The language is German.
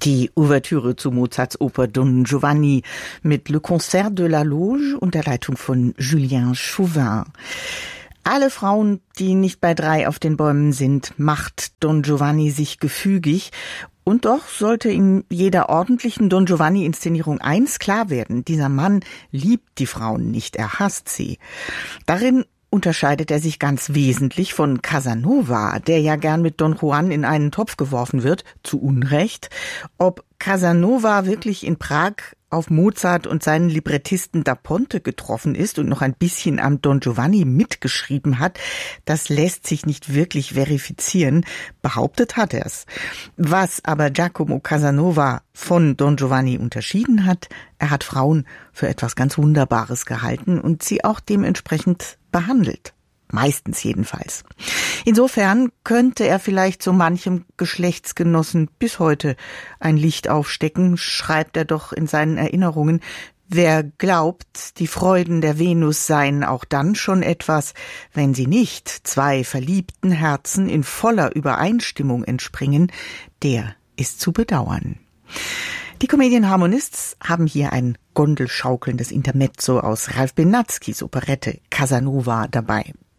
Die Ouvertüre zu Mozarts Oper Don Giovanni mit Le Concert de la Loge unter Leitung von Julien Chauvin. Alle Frauen, die nicht bei 3 auf den Bäumen sind, macht Don Giovanni sich gefügig. Und doch sollte in jeder ordentlichen Don Giovanni-Inszenierung eins klar werden: Dieser Mann liebt die Frauen nicht, er hasst sie. Darin unterscheidet er sich ganz wesentlich von Casanova, der ja gern mit Don Juan in einen Topf geworfen wird, zu Unrecht. Ob Casanova wirklich in Prag auf Mozart und seinen Librettisten da Ponte getroffen ist und noch ein bisschen am Don Giovanni mitgeschrieben hat, das lässt sich nicht wirklich verifizieren. Behauptet hat er es. Was aber Giacomo Casanova von Don Giovanni unterschieden hat: Er hat Frauen für etwas ganz Wunderbares gehalten und sie auch dementsprechend behandelt. Meistens jedenfalls. Insofern könnte er vielleicht so manchem Geschlechtsgenossen bis heute ein Licht aufstecken, schreibt er doch in seinen Erinnerungen. Wer glaubt, die Freuden der Venus seien auch dann schon etwas, wenn sie nicht 2 verliebten Herzen in voller Übereinstimmung entspringen, der ist zu bedauern. Die Comedian Harmonists haben hier ein gondelschaukelndes Intermezzo aus Ralph Benatskis Operette Casanova dabei.